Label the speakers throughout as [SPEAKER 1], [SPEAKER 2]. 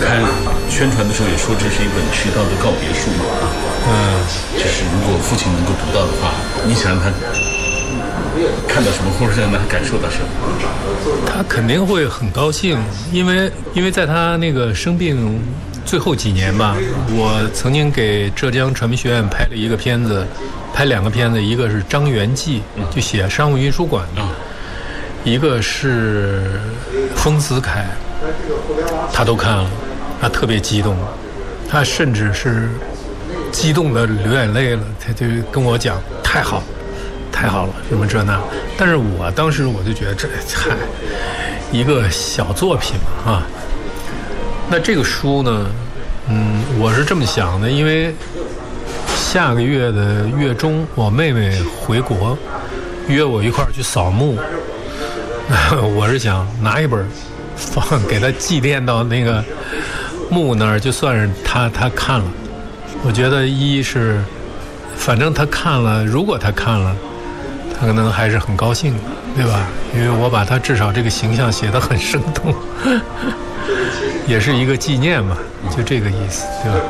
[SPEAKER 1] 看宣传的时候也说这是一本渠道的告别书嘛，就是如果父亲能够读到的话，你想让他看到什么，或者让他感受到什么？
[SPEAKER 2] 他肯定会很高兴，因为在他那个生病最后几年吧，我曾经给浙江传媒学院拍了一个片子，拍2个片子，一个是张元济，就写商务运输馆的，一个是丰子恺，他都看了，他特别激动，他甚至是激动的流眼泪了，他就跟我讲太好了，什么这那。但是我当时我就觉得这一个小作品嘛啊。那这个书呢，我是这么想的，因为下个月的月中，我妹妹回国，约我一块儿去扫墓。我是想拿一本给她祭奠到那个墓那儿，就算是她看了。我觉得一是，反正她看了，如果她看了，她可能还是很高兴的，对吧？因为我把她至少这个形象写得很生动。也是一个纪念嘛，就这个意思，对吧？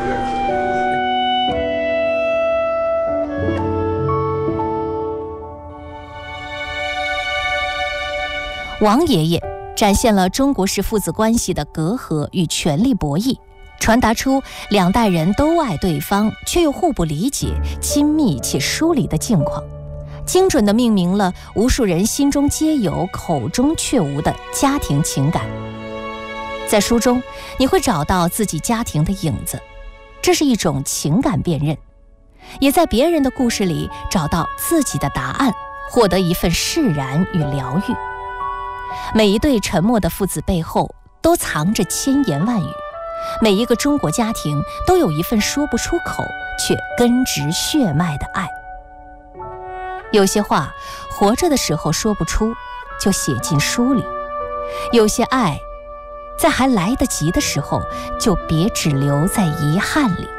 [SPEAKER 3] 王爷爷展现了中国式父子关系的隔阂与权力博弈，传达出2代人都爱对方，却又互不理解，亲密且疏离的境况，精准地命名了无数人心中皆有、口中却无的家庭情感。在书中，你会找到自己家庭的影子，这是一种情感辨认，也在别人的故事里找到自己的答案，获得一份释然与疗愈。每一对沉默的父子背后都藏着千言万语，每一个中国家庭都有一份说不出口却根植血脉的爱。有些话活着的时候说不出，就写进书里；有些爱在还来得及的时候，就别只留在遗憾里。